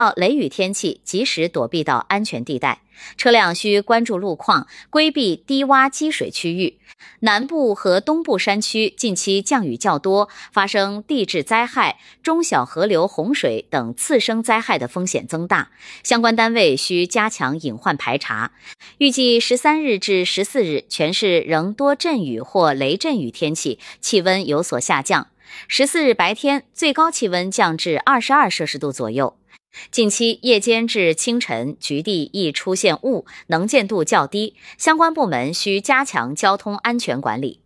雷雨天气，及时躲避到安全地带。车辆需关注路况，规避低洼积水区域。南部和东部山区近期降雨较多，发生地质灾害、中小河流洪水等次生灾害的风险增大，相关单位需加强隐患排查。预计13日至14日，全市仍多阵雨或雷阵雨天气，气温有所下降。14日白天最高气温降至22摄氏度左右。近期夜间至清晨，局地易出现雾，能见度较低，相关部门需加强交通安全管理。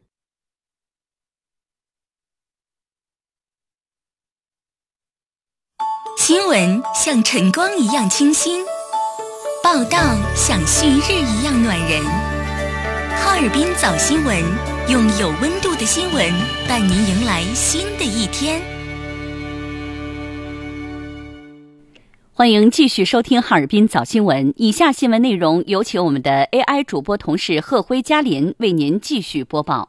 新闻像晨光一样清新，报道像旭日一样暖人。哈尔滨早新闻，用有温度的新闻伴您迎来新的一天。 欢迎继续收听哈尔滨早新闻，以下新闻内容有请我们的 AI 主播同事贺辉、嘉林为您继续播报。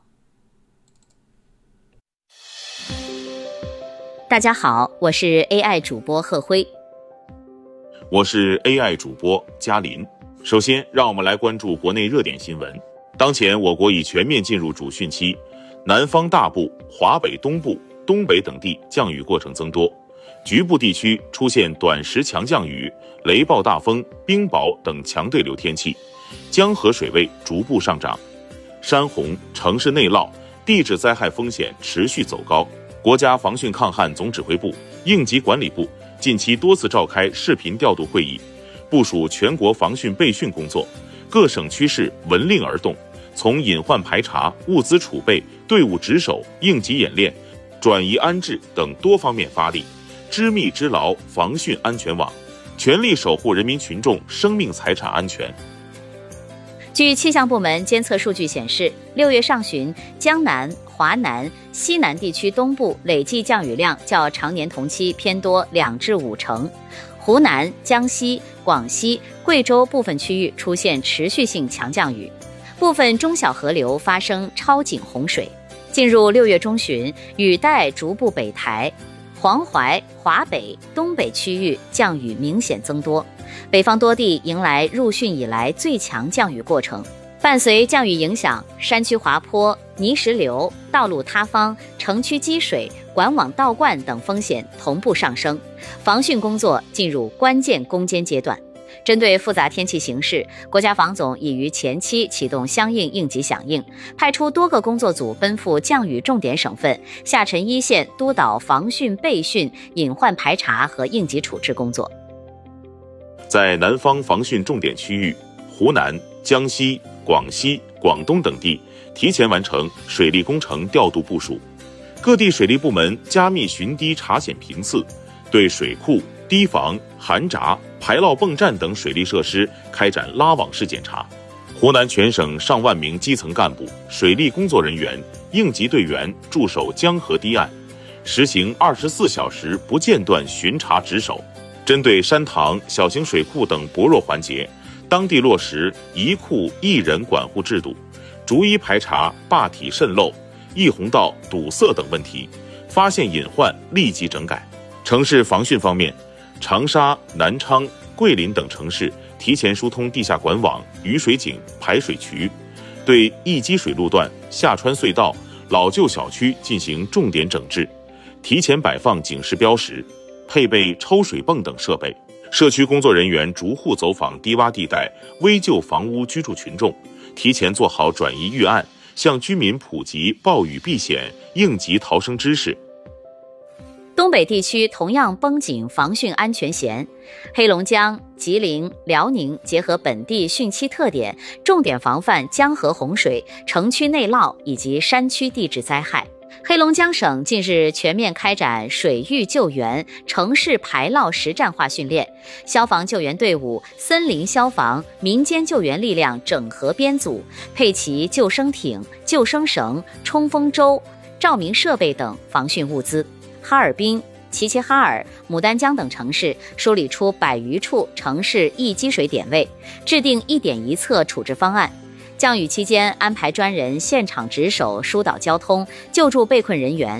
大家好，我是 AI 主播贺辉。 我是 AI 主播嘉林。首先让我们来关注国内热点新闻。当前我国已全面进入主汛期，南方大部、华北东部、东北等地降雨过程增多，局部地区出现短时强降雨、雷暴大风、冰雹等强对流天气，江河水位逐步上涨，山洪、城市内涝、地质灾害风险持续走高。国家防汛抗旱总指挥部、应急管理部近期多次召开视频调度会议，部署全国防汛备汛工作，各省区市闻令而动，从隐患排查、物资储备、队伍值守、应急演练、转移安置等多方面发力，织密织牢防汛安全网，全力守护人民群众生命财产安全。 据气象部门监测数据显示，6月上旬，江南、华南、西南地区东部累计降雨量较常年同期偏多2至5成，湖南、江西、广西、贵州部分区域出现持续性强降雨，部分中小河流发生超警洪水。进入6月中旬，雨带逐步北抬，黄淮、华北、东北区域降雨明显增多，北方多地迎来入汛以来最强降雨过程。伴随降雨影响，山区滑坡、泥石流、道路塌方、城区积水、管网倒灌等风险同步上升，防汛工作进入关键攻坚阶段。针对复杂天气形势，国家防总已于前期启动相应应急响应，派出多个工作组奔赴降雨重点省份，下沉一线督导防汛备汛、隐患排查和应急处置工作。 在南方防汛重点区域，湖南、江西、广西、广东等地提前完成水利工程调度部署，各地水利部门加密巡堤查检频次，对水库、堤防、涵闸、排涝泵站等水利设施开展拉网式检查。湖南全省上万名基层干部、水利工作人员、应急队员驻守江河堤岸，实行24小时不间断巡查值守。针对山塘、小型水库等薄弱环节，当地落实一库一人管护制度，逐一排查坝体渗漏、溢洪道堵塞等问题，发现隐患立即整改。城市防汛方面，长沙、南昌、桂林等城市提前疏通地下管网、雨水井、排水渠，对易积水路段、下穿隧道、老旧小区进行重点整治，提前摆放警示标识，配备抽水泵等设备。社区工作人员逐户走访低洼地带、危旧房屋居住群众，提前做好转移预案，向居民普及暴雨避险、应急逃生知识。 东北地区同样绷紧防汛安全弦，黑龙江、吉林、辽宁结合本地汛期特点，重点防范江河洪水、城区内涝以及山区地质灾害。黑龙江省近日全面开展水域救援、城市排涝实战化训练，消防救援队伍、森林消防、民间救援力量整合编组，配齐救生艇、救生绳、冲锋舟、照明设备等防汛物资。哈尔滨、齐齐哈尔、牡丹江等城市梳理出100余处城市易积水点位，制定一点一策处置方案。降雨期间安排专人现场值守疏导交通，救助被困人员，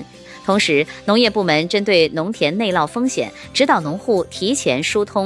同时，农业部门针对农田内涝风险，指导农户提前疏通